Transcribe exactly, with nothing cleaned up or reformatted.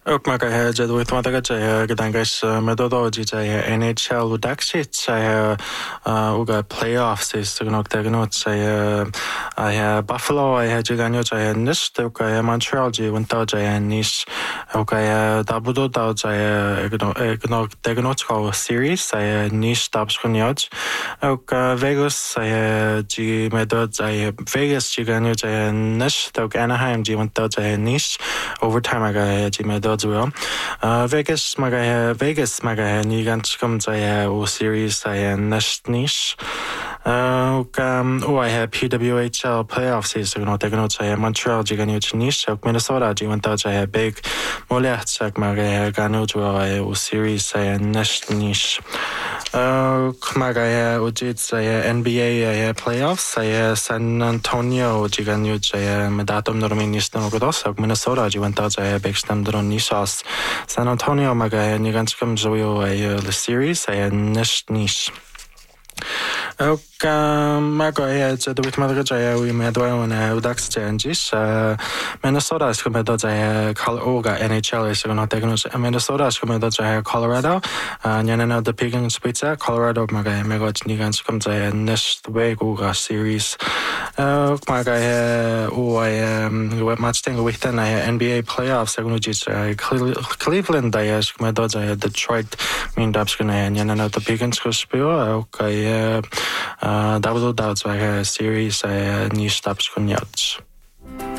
Ook maar je je doet wat ik je gedankes methodology je N H L udakshit je uga playoffs is er nog tegen ons je je Buffalo je je ganyo je nist ook je Montreal je want dat je niche ook je dabudo dat je ik nog tegen ons go series je niche tabs geniot ook Vegas je je metod je Vegas je ganyo je nist ook Anaheim je want dat je niche overtime je je metod well. Uh, Vegas magaya Vegas magaya ni ganz kom zaya o series zaya niche. Uh, um, oh, I have P W H L playoffs is no tegno zaya Montreal jigani niche. Ok Minnesota jiwanta zaya big moliat sak magaya ganu zaya o series zaya niche. Uh, magaya ujit zaya N B A playoffs zaya San Antonio jigani zaya medatum norminis no godos. Ok Minnesota jiwanta zaya big stem dron nishas. San Antonio magaya ni ganz kom zoyo ay the series ay niche. Ok, magaya je doit madra jaya we medwa na udax changes. Minnesota is komedo jaya Colorado N H L is gonna take no Minnesota is komedo jaya Colorado. Nyanana the Pigeon Spitza Colorado magaya mega ni ganz kom jaya next week uga series. Ok, magaya o ay match thing with the N B A playoffs gonna just Cleveland jaya komedo jaya Detroit mean dubs gonna nyanana the Pigeons go spill. Okay, uh, that was all doubts like a series, uh, new stops con yachts.